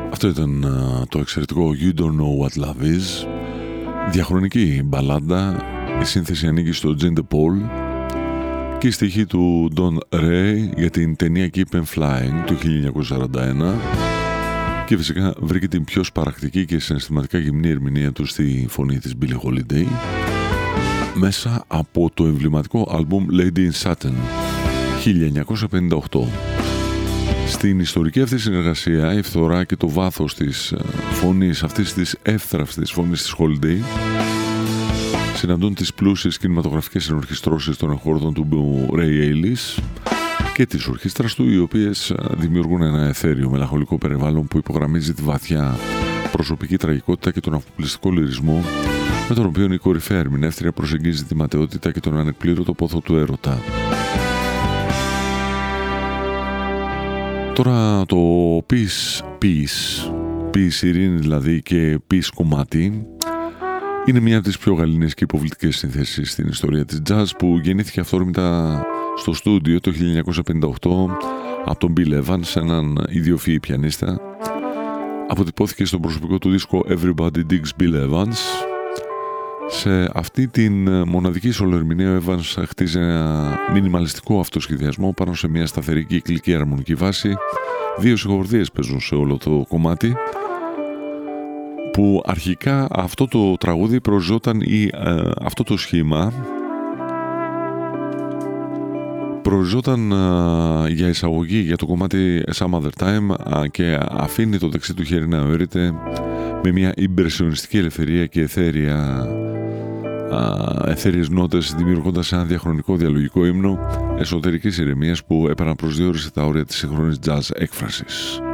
Αυτό ήταν το εξαιρετικό You Don't Know What Love Is. Διαχρονική μπαλάντα. Η σύνθεση ανήκει στο Jane de Paul και η στοιχή του Don Ray για την ταινία Keep and Flying του 1941 και φυσικά βρήκε την πιο σπαρακτική και συναισθηματικά γυμνή ερμηνεία του στη φωνή της Billie Holiday μέσα από το εμβληματικό άλμπουμ Lady in Satin 1958. Στην ιστορική αυτή συνεργασία η φθορά και το βάθος της φωνής αυτής της εύθραυστης φωνής της Holiday συναντούν τις πλούσιες κινηματογραφικές ενορχιστρώσεις των εχόρδων του Ray Ellis και της ορχήστρας του, οι οποίες δημιουργούν ένα εθέριο μελαγχολικό περιβάλλον που υπογραμμίζει τη βαθιά προσωπική τραγικότητα και τον αποκλειστικό λυρισμό με τον οποίο η κορυφαία ερμηνεύτρια προσεγγίζει τη ματαιότητα και τον ανεκπλήρωτο πόθο του έρωτα. Τώρα το peace ειρήνη δηλαδή και peace κομμάτι είναι μια από τις πιο γαλήνες και υποβλητικές συνθέσεις στην ιστορία της jazz που γεννήθηκε αυθόρμητα στο στούντιο το 1958 από τον Bill Evans, έναν ιδιοφυή πιανίστα. Αποτυπώθηκε στο προσωπικό του δίσκο Everybody Digs Bill Evans. Σε αυτή την μοναδική σολοερμηνεία ο Evans χτίζει ένα μινιμαλιστικό αυτοσχεδιασμό πάνω σε μια σταθερή κυκλική αρμονική βάση. Δύο συγχορδίες παίζουν σε όλο το κομμάτι, που αρχικά αυτό το τραγούδι προζώταν ή αυτό το σχήμα προζώταν για εισαγωγή για το κομμάτι Some Other Time και αφήνει το δεξί του χέρι να αιωρείται με μια ιμπρεσιονιστική ελευθερία και εθέριες νότες, δημιουργώντας ένα διαχρονικό διαλογικό ύμνο εσωτερικής ηρεμίας που επαναπροσδιορίσε τα όρια της σύγχρονης jazz έκφρασης.